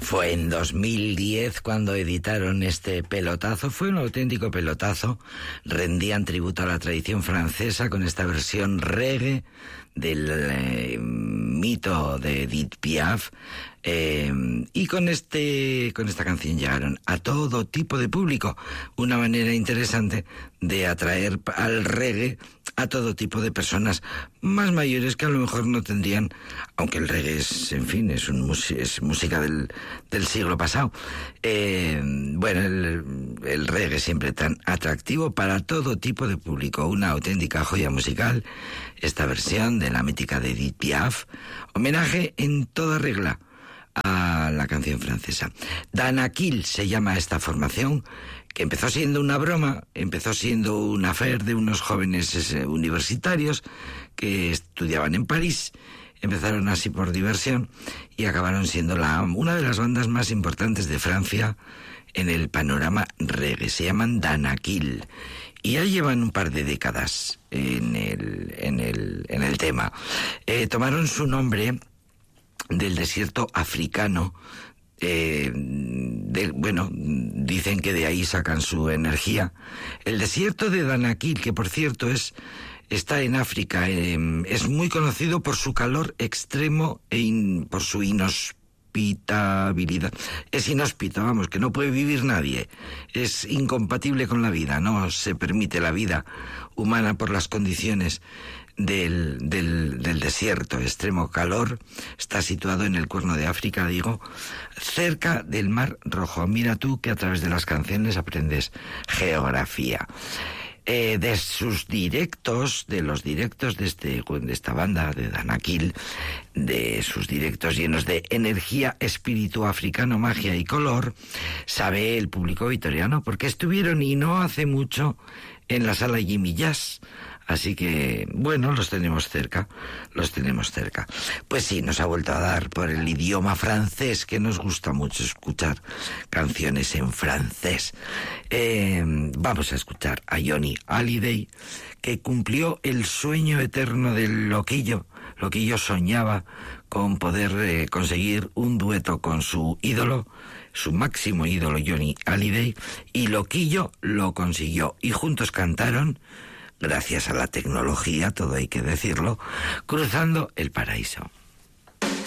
Fue en 2010 cuando editaron este pelotazo. Fue un auténtico pelotazo. Rendían tributo a la tradición francesa con esta versión reggae del mito de Edith Piaf. Y con esta canción llegaron a todo tipo de público. Una manera interesante de atraer al reggae a todo tipo de personas más mayores que a lo mejor no tendrían, aunque el reggae es, en fin, es música del siglo pasado. Bueno, el reggae siempre tan atractivo para todo tipo de público. Una auténtica joya musical, esta versión de la mítica de Edith Piaf. Homenaje en toda regla a la canción francesa. Danakil se llama esta formación, que empezó siendo una broma, empezó siendo un affair de unos jóvenes universitarios que estudiaban en París. Empezaron así por diversión y acabaron siendo una de las bandas más importantes de Francia en el panorama reggae. Se llaman Danakil y ya llevan un par de décadas en el tema. Tomaron su nombre del desierto africano. Bueno, dicen que de ahí sacan su energía. El desierto de Danakil, que por cierto está en África, es muy conocido por su calor extremo por su inhospitabilidad. Es inhóspito, vamos, que no puede vivir nadie. Es incompatible con la vida, no se permite la vida humana por las condiciones del desierto. Extremo calor. Está situado en el Cuerno de África, digo, cerca del Mar Rojo. Mira tú que a través de las canciones aprendes geografía. De los directos de esta banda de Danakil, de sus directos llenos de energía, espíritu africano, magia y color, sabe el público vitoriano, porque estuvieron y no hace mucho en la sala Jimmy Jazz. Así que, bueno, los tenemos cerca. Pues sí, nos ha vuelto a dar por el idioma francés, que nos gusta mucho escuchar canciones en francés. Vamos a escuchar a Johnny Hallyday, que cumplió el sueño eterno del Loquillo. Loquillo soñaba con poder conseguir un dueto con su ídolo, su máximo ídolo, Johnny Hallyday, y Loquillo lo consiguió. Y juntos cantaron, gracias a la tecnología, todo hay que decirlo, Cruzando el Paraíso.